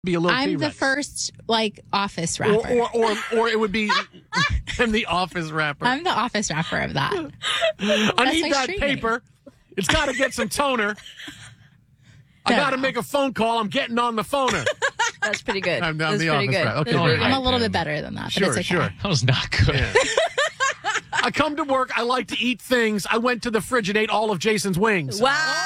be a little I'm T-Rex. the first, office rapper. Or it would be I'm the office rapper. I'm the office rapper of that. I need my that street paper. It's got to get some toner. I got to make a phone call. I'm getting on the phoner. That's pretty good. I'm That's the pretty office good. rapper. Okay, That's pretty all I'm good. a little bit better than that, but Sure, it's okay. sure. That was not good. Yeah. I come to work. I like to eat things. I went to the fridge and ate all of Jason's wings.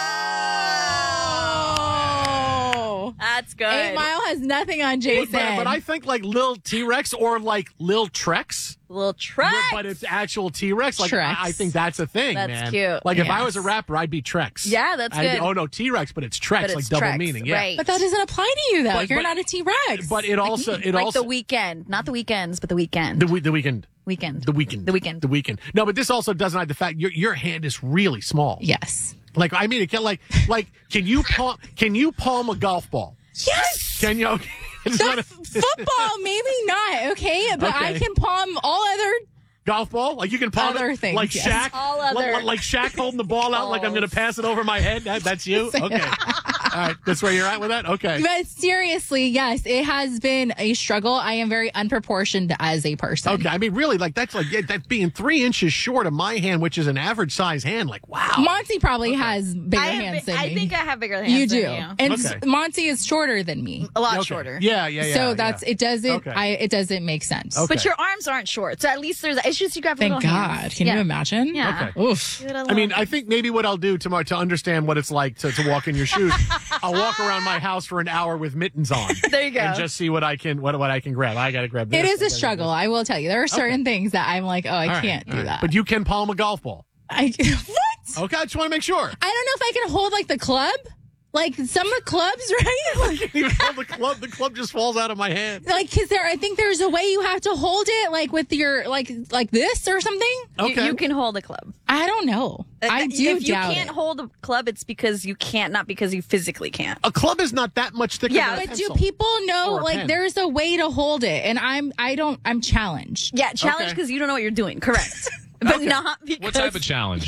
Wow. That's good. 8 Mile has nothing on Jason. But I think like Lil T-Rex or like Lil Trex. Little Trex. But it's actual T-Rex. Like Trex. I think that's a thing, That's man. cute. Like if I Yes. was a rapper, I'd be Trex. Yeah, that's good. Oh no, T-Rex, but it's Trex, But it's like double Trex, meaning. Yeah. right. But that doesn't apply to you, though. But- You're but- not a T-Rex. But it also like the weekend. Not the weekends, but the weekend. the weekend. weekend. The weekend. The weekend. The weekend. No, but this also doesn't hide the fact your hand is really small. Yes. Like I mean, it can can you palm a golf ball? Yes! Can you? It's not a Football, maybe not, okay? But I Okay. can palm all other... golf ball. Like you can palm Other it, things, like yes. Shaq. All other like Shaq holding the ball out, like I'm going to pass it over my head. That's you. Okay. All right. That's where you're at with that. Okay. But seriously, yes, it has been a struggle. I am very unproportioned as a person. Okay. I mean, really, like that's being 3 inches short of my hand, which is an average size hand. Like, wow. Monty probably has bigger hands than me. I think I have bigger hands you do. than you. And Okay. Monty is shorter than me. A lot Okay. shorter. Yeah. So that's it doesn't Okay. it doesn't make sense. Okay. But your arms aren't short, so at least it's just you got Thank little God. hands. Can Yeah. you imagine? Yeah. Okay. Oof. Give it a I little- mean, I think maybe what I'll do tomorrow to understand what it's like to walk in your shoes, I'll walk around my house for an hour with mittens on. There you go. And just see what I can grab. I got to grab this. It is I a gotta struggle. do I will tell you. There are certain things that I'm like, All right, can't all do right. that. But you can palm a golf ball. What? Okay, I just want to make sure. I don't know if I can hold like the club. Like some of clubs, right? Like, Even hold the club. The club just falls out of my hand. because I think there's a way you have to hold it, like with your like this or something. Okay. You can hold a club. I don't know. I do If you doubt can't it. hold a club, it's because you can't, not because you physically can't. A club is not that much thicker Yeah, than a But do pencil. people know Or a like pen. there's a way to hold it, and I'm challenged. Yeah, challenge Okay. because you don't know what you're doing. Correct. But not because What type of challenge?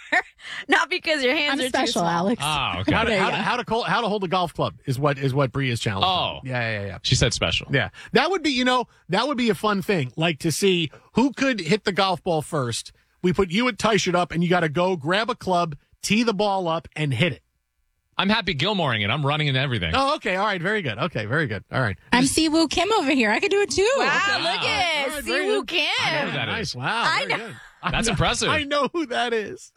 not because your hands I'm are too special, small. Alex. Oh, okay. How to, There you how, go. to, how to hold a golf club is what Bree is challenged. Oh. Yeah. She said special. Yeah. That would be, that would be a fun thing. Like to see who could hit the golf ball first. We put you at Tyshirt up and you got to go grab a club, tee the ball up and hit it. I'm Happy Gilmoreing it. I'm running and everything. Oh, okay. All right. Very good. Okay. Very good. All right. I'm Siwoo Kim over here. I could do it too. Wow, Wow. look at All right, See very who good. can. I know who that Nice. is. Wow. I Very know. good. That's impressive. I know who that is.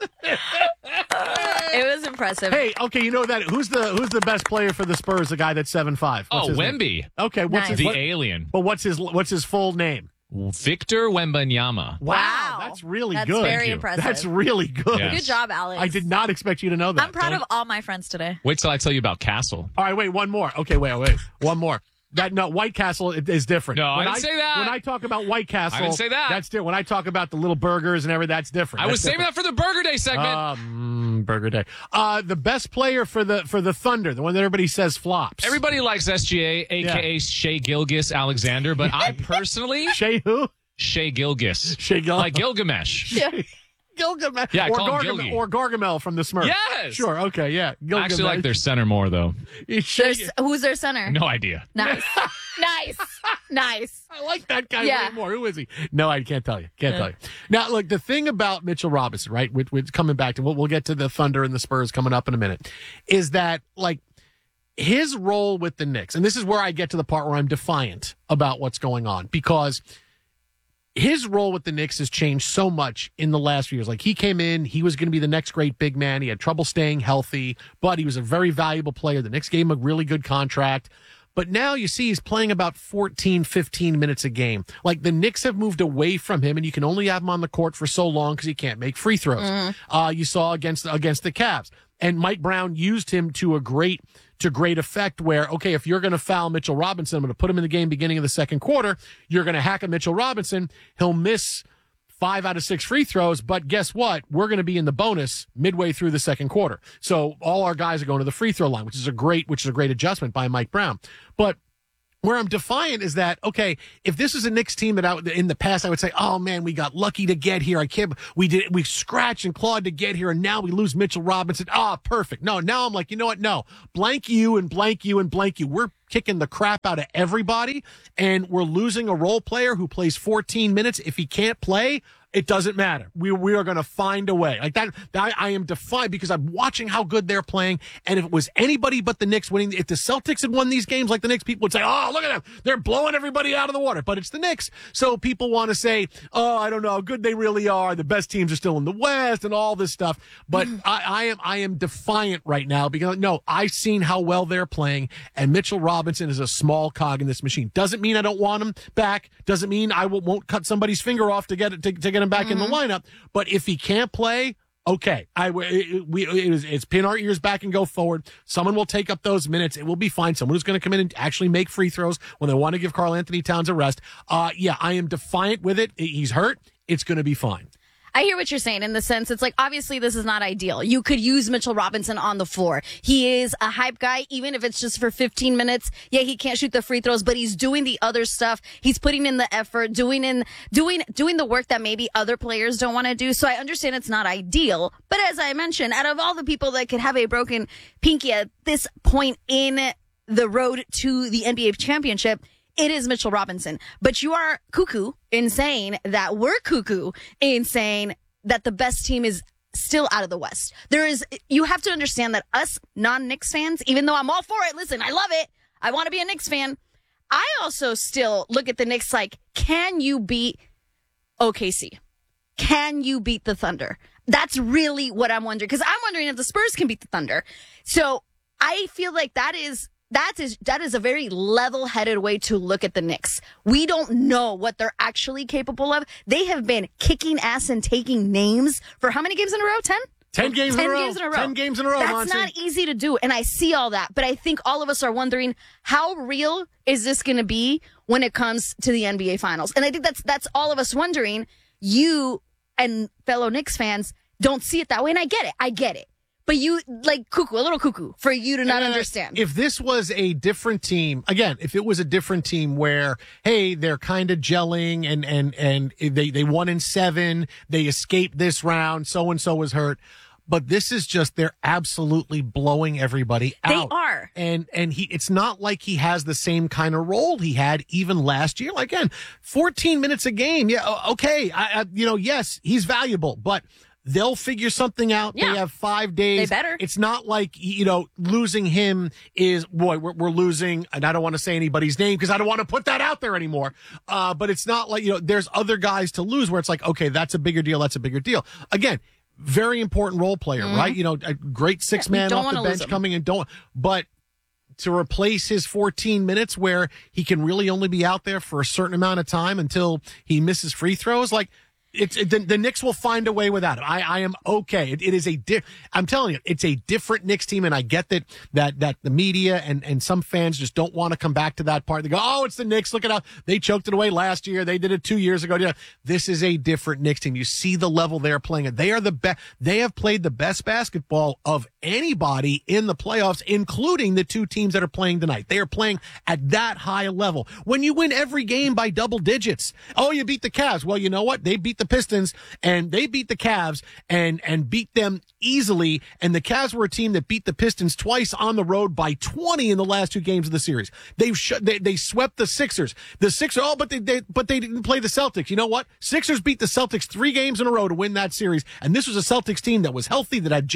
It was impressive. Hey, okay, you know that who's the best player for the Spurs? The guy that's 7'5". Oh, What's his name? Wemby. Okay, what's Nice. his The what- alien. But what's his full name? Victor Wembanyama. Wow. That's really That's good. very Thank you. impressive. That's really good. Yeah. Good job, Alex. I did not expect you to know that. I'm proud of all my friends today. Wait till I tell you about Castle. All right, wait, one more. Okay, wait, one more. White Castle is different. No, I When didn't say that. When I talk about White Castle, I didn't say that. That's different. When I talk about the little burgers and everything, that's different. I was saving that for the Burger Day segment. Burger Day. The best player for the Thunder, the one that everybody says flops. Everybody likes SGA, a.k.a. Shea Gilgis Alexander, but I personally, Shea who? Shea Gilgis. Shea Gil- Like Gilgamesh. Gilgamesh. Yeah, I or call him Gargamel, Gilgy. or Gargamel from the Smurfs. Yes! Sure, okay, yeah. I Gilgamesh. actually like their center more, though. Who's their center? No idea. Nice. Nice. I like that guy Yeah. way more. Who is he? No, I can't tell you. Can't tell you. Now, look, the thing about Mitchell Robinson, right, with coming back to, we'll get to the Thunder and the Spurs coming up in a minute, is that, like, his role with the Knicks, and this is where I get to the part where I'm defiant about what's going on, because his role with the Knicks has changed so much in the last few years. Like, he came in, he was going to be the next great big man. He had trouble staying healthy, but he was a very valuable player. The Knicks gave him a really good contract. But now you see he's playing about 14, 15 minutes a game. Like, the Knicks have moved away from him, and you can only have him on the court for so long because he can't make free throws. You saw against the Cavs. And Mike Brown used him to great effect where, okay, if you're going to foul Mitchell Robinson, I'm going to put him in the game beginning of the second quarter. You're going to hack a Mitchell Robinson. He'll miss 5 out of 6 free throws, but guess what? We're going to be in the bonus midway through the second quarter. So all our guys are going to the free throw line, which is a great adjustment by Mike Brown. But where I'm defiant is that, okay, if this is a Knicks team that in the past I would say, oh man, we got lucky to get here. We scratched and clawed to get here, and now we lose Mitchell Robinson. Perfect. No, now I'm like, you know what? No, blank you and blank you and blank you. We're kicking the crap out of everybody, and we're losing a role player who plays 14 minutes. If he can't play, it doesn't matter. We are going to find a way. Like that, I am defied because I'm watching how good they're playing. And if it was anybody but the Knicks winning, if the Celtics had won these games like the Knicks, people would say, oh, look at them. They're blowing everybody out of the water. But it's the Knicks. So people want to say, oh, I don't know how good they really are. The best teams are still in the West and all this stuff. But I am defiant right now because, no, I've seen how well they're playing. And Mitchell Robinson is a small cog in this machine. Doesn't mean I don't want him back. Doesn't mean I won't cut somebody's finger off to get him back in the lineup. But if he can't play, okay, it's pin our ears back and go forward. Someone will take up those minutes. It will be fine. Someone who's going to come in and actually make free throws when they want to give Karl Anthony Towns a rest. Yeah, I am defiant with it. He's hurt. It's going to be fine. I hear what you're saying in the sense it's like, obviously this is not ideal. You could use Mitchell Robinson on the floor. He is a hype guy, even if it's just for 15 minutes. Yeah, he can't shoot the free throws, but he's doing the other stuff. He's putting in the effort, doing the work that maybe other players don't want to do. So I understand it's not ideal. But as I mentioned, out of all the people that could have a broken pinky at this point in the road to the NBA championship, it is Mitchell Robinson. But you are cuckoo in saying that we're cuckoo in saying that the best team is still out of the West. You have to understand that us non-Knicks fans, even though I'm all for it, listen, I love it. I want to be a Knicks fan. I also still look at the Knicks like, can you beat OKC? Can you beat the Thunder? That's really what I'm wondering. Because I'm wondering if the Spurs can beat the Thunder. So I feel like that is a very level-headed way to look at the Knicks. We don't know what they're actually capable of. They have been kicking ass and taking names for how many games in a row? 10? 10 games in a row. 10 games in a row, That's Monty. not easy to do, and I see all that. But I think all of us are wondering, how real is this going to be when it comes to the NBA Finals? And I think that's all of us wondering. You and fellow Knicks fans don't see it that way, and I get it. But you, like, a little cuckoo for you to not understand. If this was a different team, again, if it was a different team where, hey, they're kind of gelling and they won in 7, they escaped this round, so-and-so was hurt. But this is just, they're absolutely blowing everybody out. They are. And it's not like he has the same kind of role he had even last year. Like, again, 14 minutes a game. Yeah, okay. Yes, he's valuable, but they'll figure something out. Yeah. They have 5 days. They better. It's not like, losing him is, boy, we're losing, and I don't want to say anybody's name because I don't want to put that out there anymore. But it's not like, there's other guys to lose where it's like, okay, that's a bigger deal. That's a bigger deal. Again, very important role player, right? A great 6-man off the bench coming in. But to replace his 14 minutes where he can really only be out there for a certain amount of time until he misses free throws, like, the Knicks will find a way without it. I am okay. It is I'm telling you, it's a different Knicks team, and I get that the media and some fans just don't want to come back to that part. They go, oh, it's the Knicks. Look at how they choked it away last year. They did it 2 years ago. Yeah, this is a different Knicks team. You see the level they're playing at. They are the best. They have played the best basketball of anybody in the playoffs, including the 2 teams that are playing tonight. They are playing at that high level. When you win every game by double digits, oh, you beat the Cavs. Well, you know what? They beat the Pistons and they beat the Cavs and beat them easily. And the Cavs were a team that beat the Pistons twice on the road by 20 in the last 2 games of the series. They swept the Sixers. The Sixers, but they didn't play the Celtics. You know what? Sixers beat the Celtics 3 games in a row to win that series. And this was a Celtics team that was healthy, that had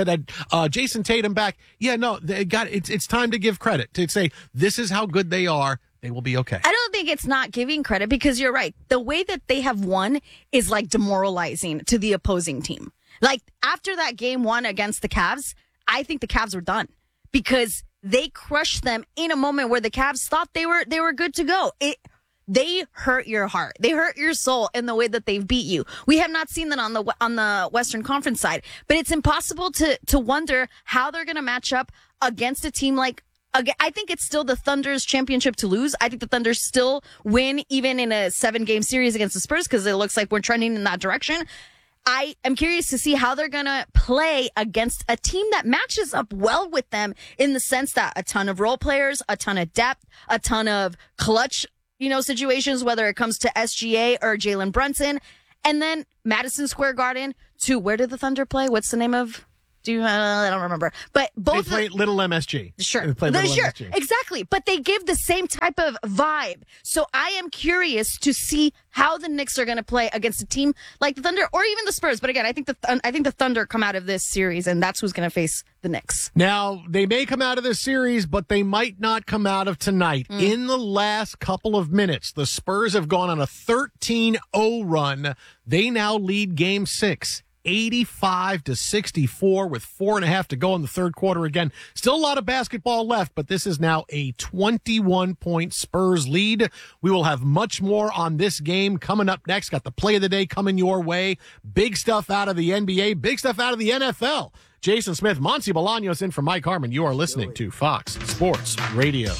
Jason Tatum back. Yeah, no, it's time to give credit, to say this is how good they are. They will be okay. I don't think it's not giving credit because you're right. The way that they have won is like demoralizing to the opposing team. Like after that game 1 against the Cavs, I think the Cavs were done because they crushed them in a moment where the Cavs thought they were good to go. They hurt your heart. They hurt your soul in the way that they've beat you. We have not seen that on the Western Conference side, but it's impossible to wonder how they're going to match up against a team like. I think it's still the Thunder's championship to lose. I think the Thunder still win even in a 7-game series against the Spurs because it looks like we're trending in that direction. I am curious to see how they're going to play against a team that matches up well with them in the sense that a ton of role players, a ton of depth, a ton of clutch, situations, whether it comes to SGA or Jalen Brunson. And then Madison Square Garden to where did the Thunder play? What's the name of I don't remember. But both They play Little MSG. Sure. They play Little Sure. MSG. Exactly. But they give the same type of vibe. So I am curious to see how the Knicks are going to play against a team like the Thunder or even the Spurs. But again, I think the Thunder come out of this series, and that's who's going to face the Knicks. Now, they may come out of this series, but they might not come out of tonight. In the last couple of minutes, the Spurs have gone on a 13-0 run. They now lead Game 6. 85-64 with 4.5 to go in the third quarter. Again, still a lot of basketball left, but this is now a 21-point Spurs lead. We will have much more on this game coming up next. Got the play of the day coming your way. Big stuff out of the NBA, big stuff out of the NFL. Jason Smith, Monty Bolaños in for Mike Harmon. You are listening to Fox Sports Radio.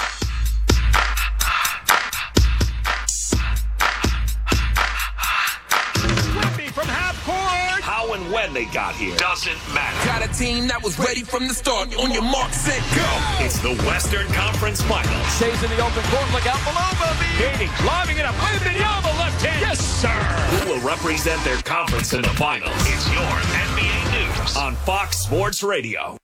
From half court. How and when they got here doesn't matter. Got a team that was ready from the start. On your mark, set, go. It's the Western Conference Finals. Stays in the open court. Look out below, Bobby. Gaining, lobbing it up. Wembanyama left hand. Yes, sir. Who will represent their conference in the finals? It's your NBA news on Fox Sports Radio.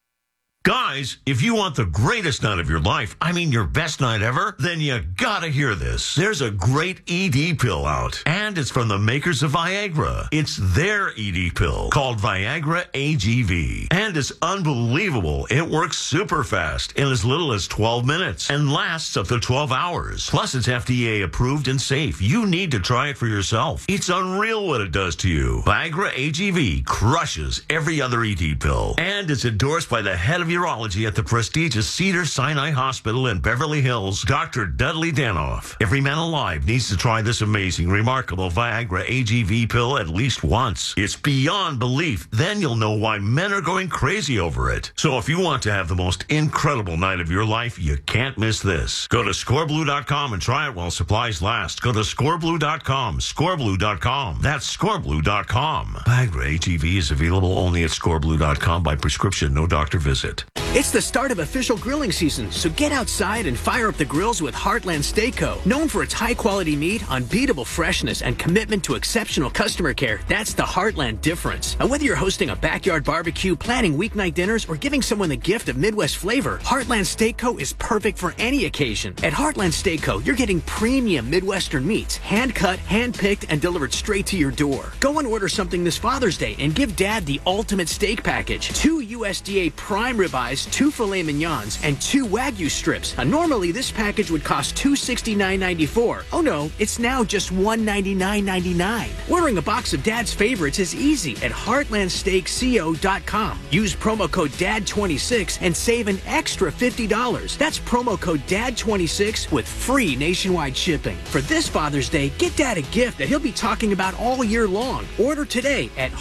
Guys, if you want the greatest night of your life, I mean your best night ever, then you gotta hear this. There's a great ED pill out, and it's from the makers of Viagra. It's their ED pill called Viagra AGV, and it's unbelievable. It works super fast in as little as 12 minutes and lasts up to 12 hours. Plus, it's FDA approved and safe. You need to try it for yourself. It's unreal what it does to you. Viagra AGV crushes every other ED pill, and it's endorsed by the head of urology at the prestigious Cedars-Sinai Hospital in Beverly Hills, Dr. Dudley Danoff. Every man alive needs to try this amazing, remarkable Viagra AGV pill at least once. It's beyond belief. Then you'll know why men are going crazy over it. So if you want to have the most incredible night of your life, you can't miss this. Go to scoreblue.com and try it while supplies last. Go to scoreblue.com, scoreblue.com. That's scoreblue.com. Viagra AGV is available only at scoreblue.com by prescription, no doctor visit. It's the start of official grilling season, so get outside and fire up the grills with Heartland Steak Co. Known for its high-quality meat, unbeatable freshness, and commitment to exceptional customer care, that's the Heartland difference. And whether you're hosting a backyard barbecue, planning weeknight dinners, or giving someone the gift of Midwest flavor, Heartland Steak Co. is perfect for any occasion. At Heartland Steak Co., you're getting premium Midwestern meats, hand-cut, hand-picked, and delivered straight to your door. Go and order something this Father's Day and give Dad the ultimate steak package. 2 USDA prime ribeyes, 2 filet mignons, and 2 Wagyu strips. Normally, this package would cost $269.94. Oh no, it's now just $199.99. Ordering a box of Dad's favorites is easy at heartlandsteakco.com. Use promo code DAD26 and save an extra $50. That's promo code DAD26 with free nationwide shipping. For this Father's Day, get Dad a gift that he'll be talking about all year long. Order today at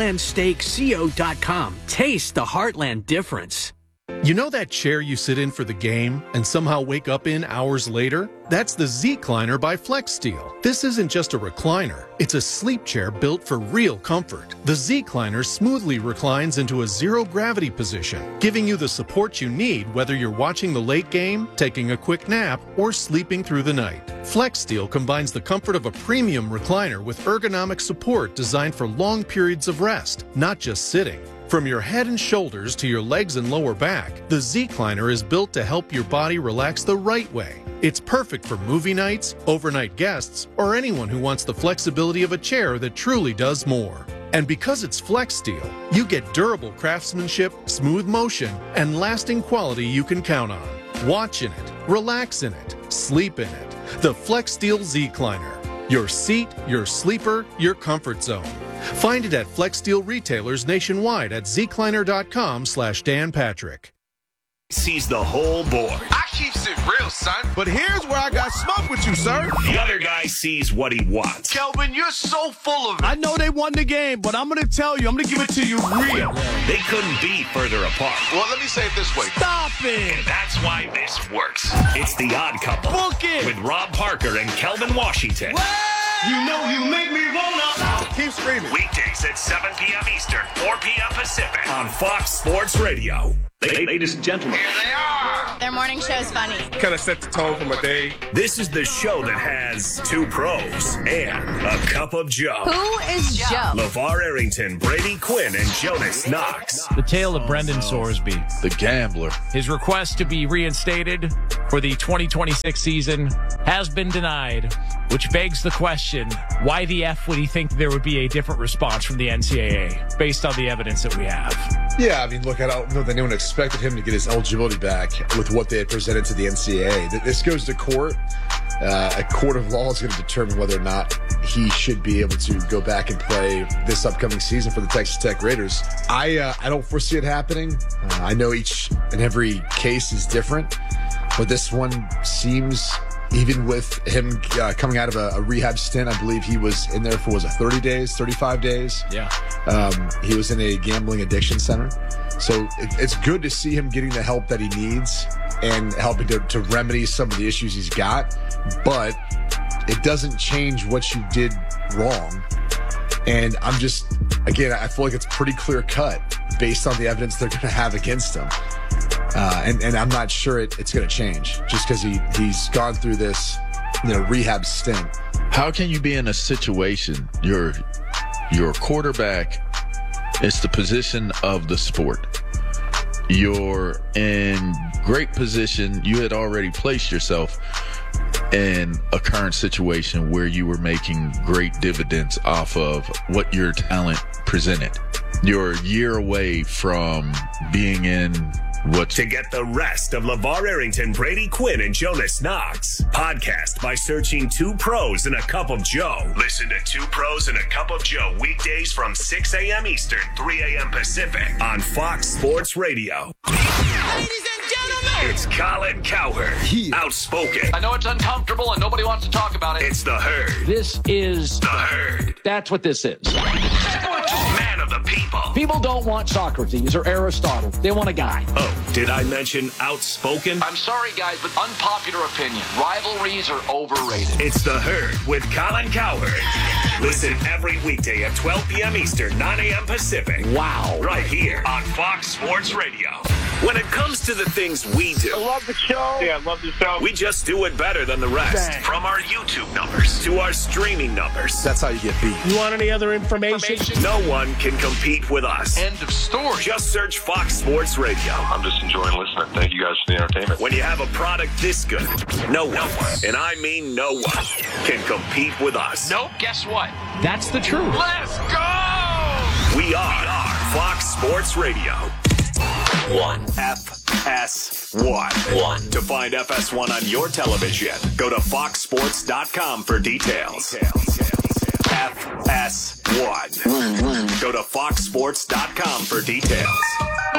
heartlandsteakco.com. Taste the Heartland difference. You know that chair you sit in for the game and somehow wake up in hours later? That's the Z-Cliner by FlexSteel. This isn't just a recliner. It's a sleep chair built for real comfort. The Z-Cliner smoothly reclines into a zero-gravity position, giving you the support you need whether you're watching the late game, taking a quick nap, or sleeping through the night. FlexSteel combines the comfort of a premium recliner with ergonomic support designed for long periods of rest, not just sitting. From your head and shoulders to your legs and lower back, the Z-Cliner is built to help your body relax the right way. It's perfect for movie nights, overnight guests, or anyone who wants the flexibility of a chair that truly does more. And because it's FlexSteel, you get durable craftsmanship, smooth motion, and lasting quality you can count on. Watch in it, relax in it, sleep in it. The FlexSteel Z-Cliner. Your seat, your sleeper, your comfort zone. Find it at FlexSteel retailers nationwide at zcliner.com/Dan Patrick. Sees the whole board. I keep it real, son. But here's where I got smoke with you, sir. The other guy sees what he wants. Kelvin, you're so full of it. I know they won the game, but I'm going to tell you, I'm going to give it to you real. They couldn't be further apart. Well, let me say it this way. Stop it. And that's why this works. It's The Odd Couple. Book it. With Rob Parker and Kelvin Washington. You know you make me wanna. Keep screaming. Weekdays at 7 p.m. Eastern, 4 p.m. Pacific on Fox Sports Radio. Ladies and gentlemen. Here they are. Their morning show is funny. Kind of set the tone for my day. This is the show that has 2 pros and a cup of Joe. Who is Joe? LeVar Arrington, Brady Quinn, and Jonas Knox. The tale of Brendan Sorsby, the gambler. His request to be reinstated for the 2026 season has been denied, which begs the question, why the F would he think there would be a different response from the NCAA based on the evidence that we have? Yeah, I mean, look, I don't know that anyone expected him to get his eligibility back with what they had presented to the NCAA. This goes to court. A court of law is going to determine whether or not he should be able to go back and play this upcoming season for the Texas Tech Raiders. I don't foresee it happening. I know each and every case is different, but this one seems, even with him coming out of a rehab stint, I believe he was in there for, 30 days, 35 days? Yeah. He was in a gambling addiction center. So it's good to see him getting the help that he needs and helping to remedy some of the issues he's got. But it doesn't change what you did wrong. And I feel like it's pretty clear cut based on the evidence they're going to have against him. And I'm not sure it's going to change just because he's gone through this, rehab stint. How can you be in a situation, your quarterback is the position of the sport. You're in great position. You had already placed yourself in a current situation where you were making great dividends off of what your talent presented. You're a year away from being in To get the rest of LeVar Arrington, Brady Quinn, and Jonas Knox, podcast by searching 2 Pros and a Cup of Joe. Listen to 2 Pros and a Cup of Joe weekdays from 6 a.m. Eastern, 3 a.m. Pacific on Fox Sports Radio. Ladies and gentlemen, It's Colin Cowherd, outspoken. I know it's uncomfortable and nobody wants to talk about it. It's the Herd. This is the Herd. That's what this is. Man of the people. People don't want Socrates or Aristotle. They want a guy. Oh, did I mention outspoken? I'm sorry, guys, but unpopular opinion. Rivalries are overrated. It's the Herd with Colin Cowherd. Listen every weekday at 12 p.m. Eastern, 9 a.m. Pacific. Wow. Right here on Fox Sports Radio. When it comes to the things we do, I love the show. Yeah, I love the show. we just do it better than the rest. Dang. From our YouTube numbers to our streaming numbers. That's how you get beat. You want any other information? No one can compete with us. End of story. Just search Fox Sports Radio. I'm just enjoying listening. Thank you guys for the entertainment. When you have a product this good, no one, and I mean no one, can compete with us. Nope, guess what? That's the truth. Let's go! We are Fox Sports Radio. 1. FS1. To find FS1 on your television, go to foxsports.com for details. FS1. Go to foxsports.com for details.